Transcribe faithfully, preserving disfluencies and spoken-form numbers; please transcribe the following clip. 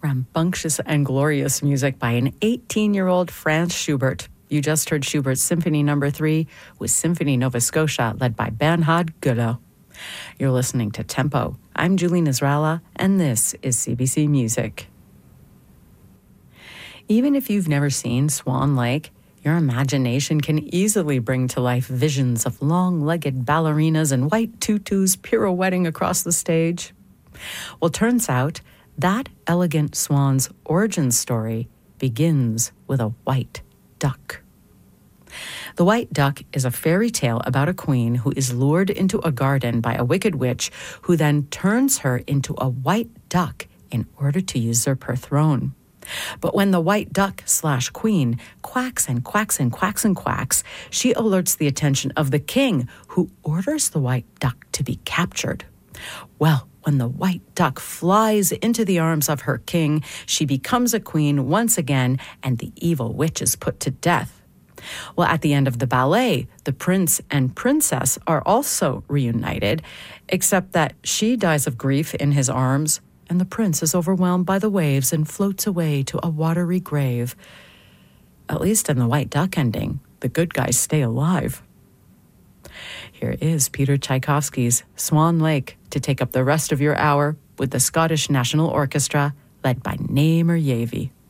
Rambunctious and glorious music by an eighteen-year-old Franz Schubert. You just heard Schubert's Symphony Number Three with Symphony Nova Scotia, led by Bernhard Göller. You're listening to Tempo. I'm Julie Nizralla, and this is C B C Music. Even if you've never seen Swan Lake, your imagination can easily bring to life visions of long-legged ballerinas and white tutus pirouetting across the stage. Well, turns out that elegant swan's origin story begins with a white duck. The White Duck is a fairy tale about a queen who is lured into a garden by a wicked witch who then turns her into a white duck in order to usurp her throne. But when the white duck slash queen quacks and quacks and quacks and quacks, she alerts the attention of the king, who orders the white duck to be captured. Well, when the white duck flies into the arms of her king, she becomes a queen once again, and the evil witch is put to death. Well, at the end of the ballet, the prince and princess are also reunited, except that she dies of grief in his arms, and the prince is overwhelmed by the waves and floats away to a watery grave. At least in the White Duck ending, the good guys stay alive. Here is Peter Tchaikovsky's Swan Lake to take up the rest of your hour with the Scottish National Orchestra, led by Namer Yavey.